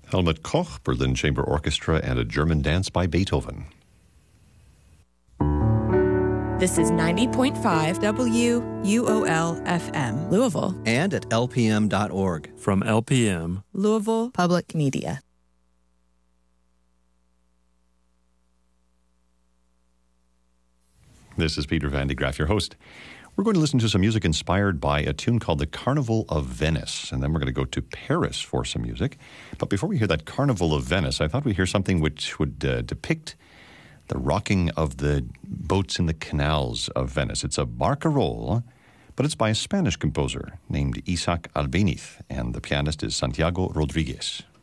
Helmut Koch, Berlin Chamber Orchestra, and a German dance by Beethoven. This is 90.5 WUOL-FM, Louisville. And at lpm.org. From LPM, Louisville Public Media. This is Peter Van de Graaf, your host. We're going to listen to some music inspired by a tune called the Carnival of Venice, and then we're going to go to Paris for some music. But before we hear that Carnival of Venice, I thought we'd hear something which would depict the rocking of the boats in the canals of Venice. It's a barcarolle, but it's by a Spanish composer named Isaac Albéniz, and the pianist is Santiago Rodriguez.